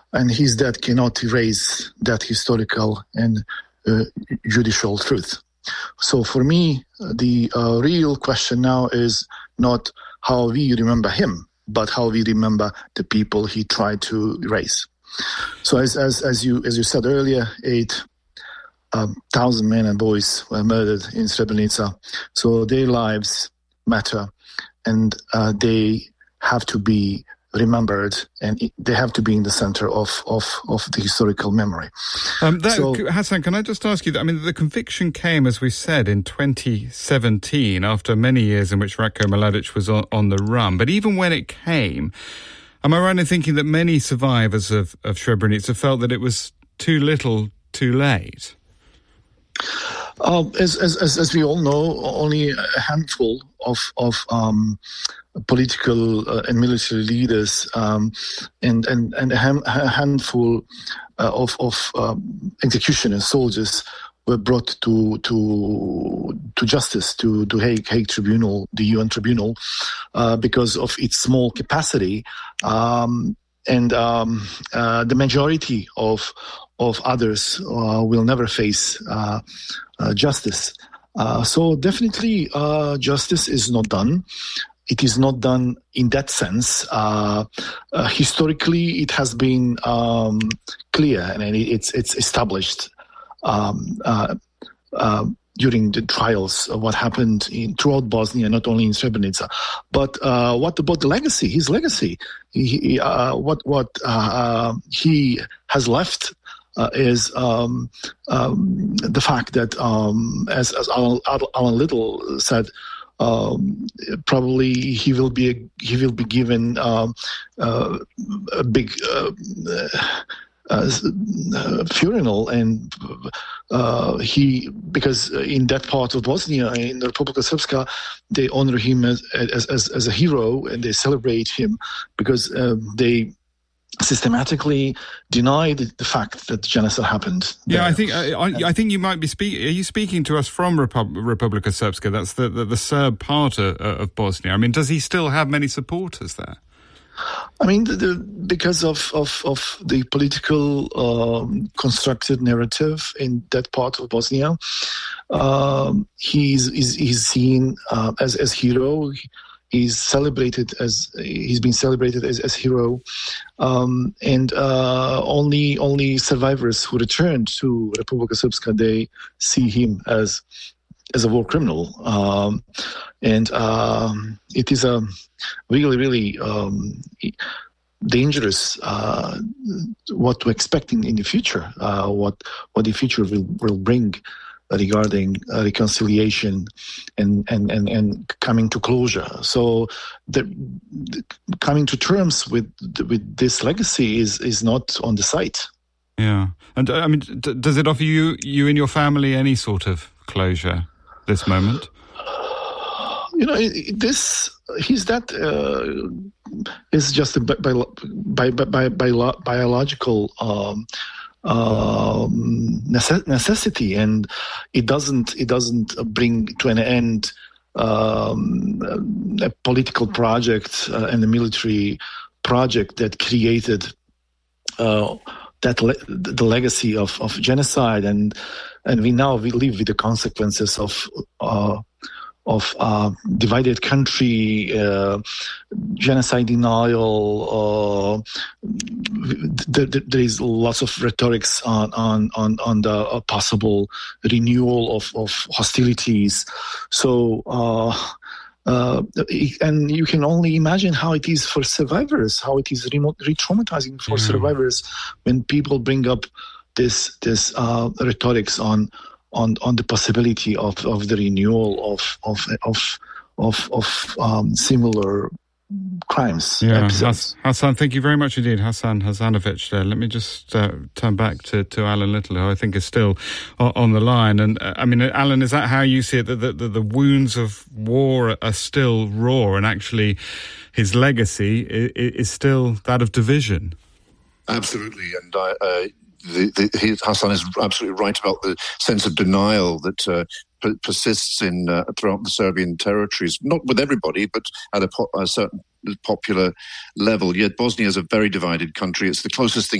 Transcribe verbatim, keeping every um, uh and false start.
and his death cannot erase that historical and uh, judicial truth. So for me, the uh, real question now is not how we remember him, but how we remember the people he tried to erase. So as as as you as you said earlier, eight um, thousand men and boys were murdered in Srebrenica. So their lives matter, and uh, they have to be remembered, and they have to be in the center of of, of the historical memory. Um, that, so, Hassan, can I just ask you, I mean, the conviction came, as we said, in twenty seventeen, after many years in which Ratko Mladic was on, on the run. But even when it came, am I right in thinking that many survivors of, of Srebrenica felt that it was too little, too late? Uh, as, as as we all know, only a handful of of um, political uh, and military leaders um, and and and a, ham- a handful uh, of of um, executioners, soldiers, were brought to to to justice, to the Hague, Hague Tribunal, the U N Tribunal, uh, because of its small capacity, um, and um, uh, the majority of of others uh, will never face uh, uh, justice. Uh, so definitely, uh, justice is not done. It is not done in that sense. Uh, uh, historically, it has been um, clear, and it's it's established um, uh, uh, during the trials of what happened in throughout Bosnia, not only in Srebrenica. But uh, what about the legacy? His legacy, he, uh, what what uh, uh, he has left. Uh, is um, um, the fact that, um, as, as Alan, Alan Little said, um, probably he will be he will be given um, uh, a big uh, uh, uh, funeral, and uh, he because in that part of Bosnia, in the Republika Srpska, they honor him as as as, as a hero, and they celebrate him because uh, they systematically denied the fact that genocide happened there. Yeah, I think I, I think you might be speaking. Are you speaking to us from Repub- Republika Srpska? That's the, the, the Serb part of, of Bosnia. I mean, does he still have many supporters there? I mean, the, the, because of, of, of the political um, constructed narrative in that part of Bosnia, um, he's, he's he's seen uh, as as hero. He's celebrated as he's been celebrated as as hero, um, and uh, only only survivors who returned to Republika Srpska, they see him as as a war criminal, um, and um, it is a really really um, dangerous uh, what to expect in, in the future. Uh, what what the future will will bring regarding uh, reconciliation and, and, and, and coming to closure. So the, the coming to terms with with this legacy is, is not on the site. Yeah. And I mean, d- does it offer you, you and your family any sort of closure, this moment? You know, this, he's that, uh, is just a bi- bi- bi- bi- bi- biological um Um, necessity, and it doesn't it doesn't bring to an end um, a political project uh, and a military project that created uh, that le- the legacy of, of genocide, and and we now we live with the consequences of uh, of uh, divided country, uh, genocide denial. Uh, th- th- there is lots of rhetorics on on on, on the uh, possible renewal of, of hostilities. So, uh, uh, and you can only imagine how it is for survivors, how it is re- re-traumatizing for mm. survivors when people bring up this this uh, rhetorics on. On, on the possibility of, of the renewal of of of of, of um, similar crimes. Yeah, episodes. Hassan, thank you very much indeed, Hassan Hassanovic. There, let me just uh, turn back to, to Alan Little, who I think is still on, on the line. And uh, I mean, Alan, is that how you see it? That the, the, the wounds of war are still raw, and actually, his legacy is, is still that of division. Absolutely, and I. Uh, The, the, he, Hassan is absolutely right about the sense of denial that uh, p- persists in uh, throughout the Serbian territories. Not with everybody, but at a, po- a certain popular level. Yet Bosnia is a very divided country. It's the closest thing